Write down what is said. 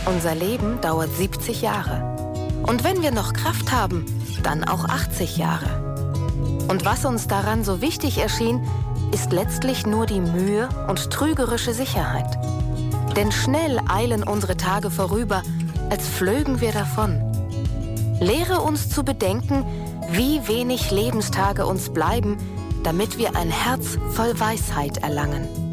Unser Leben dauert 70 Jahre. Und wenn wir noch Kraft haben, dann auch 80 Jahre. Und was uns daran so wichtig erschien, ist letztlich nur die Mühe und trügerische Sicherheit. Denn schnell eilen unsere Tage vorüber, als flögen wir davon. Lehre uns zu bedenken, wie wenig Lebenstage uns bleiben, damit wir ein Herz voll Weisheit erlangen.